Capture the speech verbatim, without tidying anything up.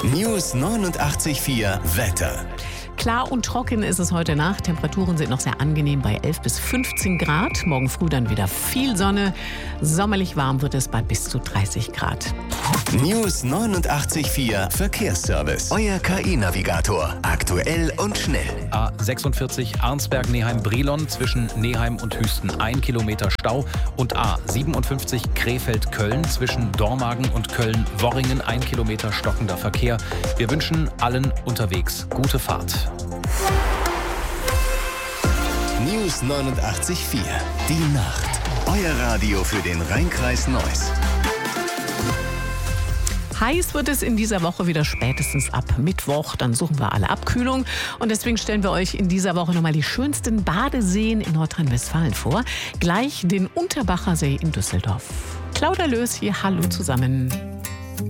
News neunundachtzig Komma vier Wetter. Klar und trocken ist es heute Nacht. Temperaturen sind noch sehr angenehm bei elf bis fünfzehn Grad. Morgen früh dann wieder viel Sonne. Sommerlich warm wird es bei bis zu dreißig Grad. News neunundachtzig Komma vier Verkehrsservice. Euer K I-Navigator. Aktuell und schnell. A sechsundvierzig Arnsberg-Neheim-Brilon zwischen Neheim und Hüsten ein Kilometer Stau und A siebenundfünfzig Krefeld-Köln zwischen Dormagen und Köln-Worringen ein Kilometer stockender Verkehr. Wir wünschen allen unterwegs gute Fahrt. News neunundachtzig Komma vier. Die Nacht. Euer Radio für den Rhein-Kreis Neuss. Heiß wird es in dieser Woche wieder spätestens ab Mittwoch. Dann suchen wir alle Abkühlung. Und deswegen stellen wir euch in dieser Woche nochmal die schönsten Badeseen in Nordrhein-Westfalen vor. Gleich den Unterbacher See in Düsseldorf. Claudia Löß hier, hallo zusammen.